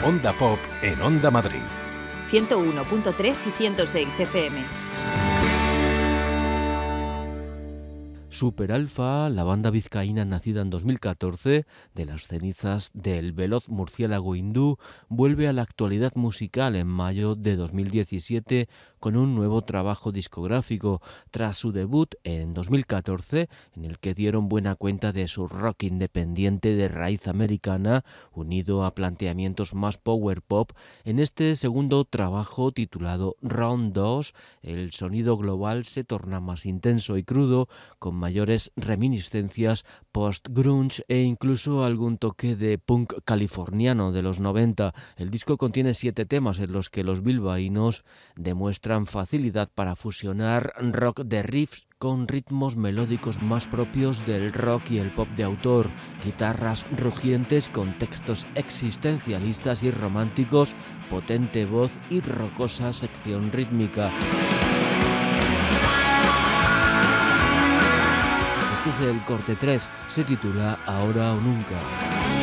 Onda Pop en Onda Madrid. 101.3 y 106 FM. Super Alfa, la banda vizcaína nacida en 2014 de las cenizas del veloz murciélago hindú, vuelve a la actualidad musical en mayo de 2017 con un nuevo trabajo discográfico tras su debut en 2014, en el que dieron buena cuenta de su rock independiente de raíz americana, unido a planteamientos más power pop. En este segundo trabajo, titulado Round 2, el sonido global se torna más intenso y crudo, con mayores reminiscencias post-grunge e incluso algún toque de punk californiano de los 90. El disco contiene 7 temas en los que los bilbaínos demuestran facilidad para fusionar rock de riffs con ritmos melódicos más propios del rock y el pop de autor, guitarras rugientes con textos existencialistas y románticos, potente voz y rocosa sección rítmica. Este es el corte 3, se titula Ahora o Nunca.